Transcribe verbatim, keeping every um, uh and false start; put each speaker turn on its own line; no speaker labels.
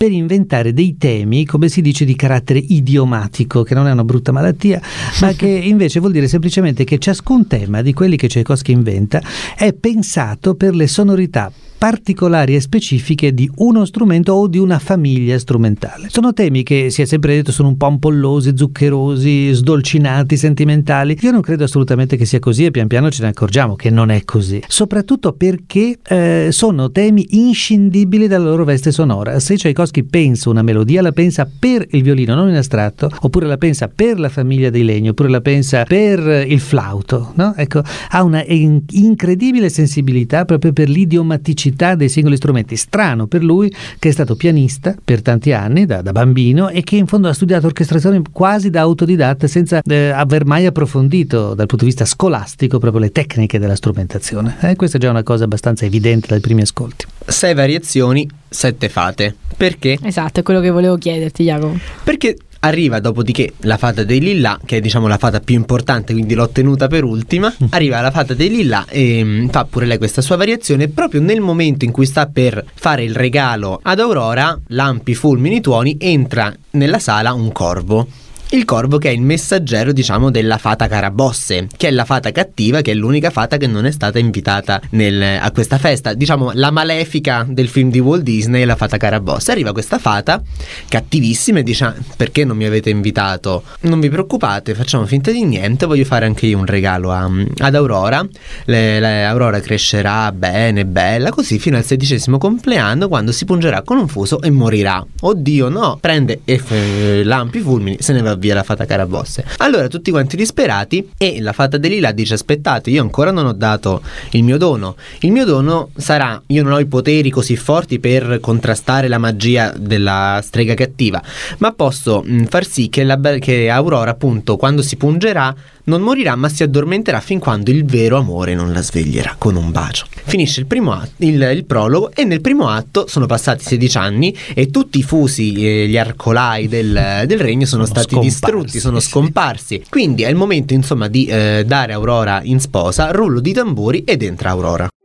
per inventare dei temi, come si dice, di carattere idiomatico, che non è una brutta malattia, ma che invece vuol dire semplicemente che ciascun tema di quelli che Tchaikovsky inventa è pensato per le sonorità particolari e specifiche di uno strumento o di una famiglia strumentale. Sono temi che, si è sempre detto, sono un po' ampollosi, zuccherosi, sdolcinati, sentimentali. Io non credo assolutamente che sia così, e pian piano ce ne accorgiamo che non è così, soprattutto perché eh, sono temi inscindibili dalla loro veste sonora. Se Tchaikovsky pensa una melodia, la pensa per il violino, non in astratto, oppure la pensa per la famiglia dei legni, oppure la pensa per il flauto, no? Ecco, ha una in- incredibile sensibilità proprio per l'idiomaticità dei singoli strumenti. Strano per lui, che è stato pianista per tanti anni da, da bambino, e che in fondo ha studiato orchestrazione quasi da autodidatta, senza eh, aver mai approfondito dal punto di vista scolastico proprio le tecniche della strumentazione. Eh, questa è già una cosa abbastanza evidente dai primi ascolti.
Sei variazioni, sette fate. Perché?
Esatto, è quello che volevo chiederti, Jacopo.
Perché arriva dopodiché la fata dei Lillà, che è diciamo la fata più importante, quindi l'ho tenuta per ultima. Arriva la fata dei Lillà e mh, fa pure lei questa sua variazione. Proprio nel momento in cui sta per fare il regalo ad Aurora, lampi, fulmini, tuoni, entra nella sala un corvo. Il corvo, che è il messaggero, diciamo, della fata Carabosse, che è la fata cattiva, che è l'unica fata che non è stata invitata nel, a questa festa. Diciamo la malefica del film di Walt Disney è la fata Carabosse. Arriva questa fata cattivissima e dice: perché non mi avete invitato? Non vi preoccupate, facciamo finta di niente, voglio fare anche io un regalo a, ad Aurora. Le, le, Aurora crescerà bene, bella, così fino al sedicesimo compleanno, quando si pungerà con un fuso e morirà. Oddio no, prende e f- lampi, fulmini, se ne va via la fata Carabosse. Allora tutti quanti disperati, e la fata dei Lillà dice: aspettate, io ancora non ho dato il mio dono. Il mio dono sarà, io non ho i poteri così forti per contrastare la magia della strega cattiva, ma posso mh, far sì che, la, che Aurora, appunto, quando si pungerà non morirà, ma si addormenterà fin quando il vero amore non la sveglierà con un bacio. Finisce il primo atto, il, il prologo, e nel primo atto sono passati sedici anni e tutti i fusi e gli arcolai del, del regno sono, sono stati distrutti, sono scomparsi. Quindi è il momento, insomma, di eh, dare Aurora in sposa. Rullo di tamburi ed entra Aurora.